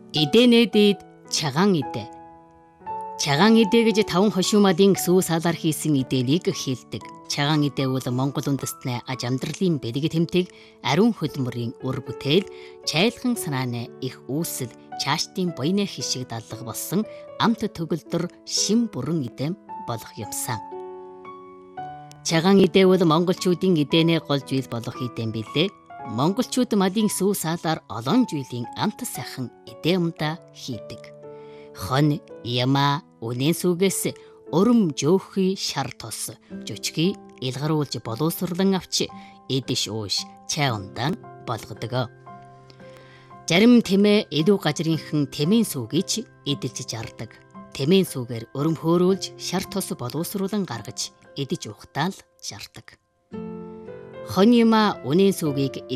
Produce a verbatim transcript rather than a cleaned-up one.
Эдэнэдэд чагаан идэ. Чагаан идэ гэж таван хошуумадын сүү саалаар хийсэн идэлийг хэлдэг. Чагаан идэ бол Монгол үндэстний аж амьдралын бэлэг тэмдэг ариун хөдөлмөрийн үр бүтээл, чайлхан санааны их үүсэл, чаашдын буйны хишиг дадлаг болсон амт төгөлдөр шим бүрэн идэм болох юмсан. Чагаан идэ бол монголчуудын идэнэ гол зүйл болох идэм билээ. Монголчууд мадын сүү саалаар олон жилийн амт сайхан идэ юмда хийдэг. Хон, яма, үнэн сүгээс өрөм жөөхий шар тос, жөчгий илгаруулж боловсрлан авч эдэш ууш чай ундаан болгодог. Зарим тэмээ эдүү гажрынхан тэмээн сүгийч эдэлж жардаг. Тэмээн сүгээр өрөм хөөрүүлж шар тос боловсруулан гаргаж эдэж ухтаал жардаг. Хон яма үнэн сүгийг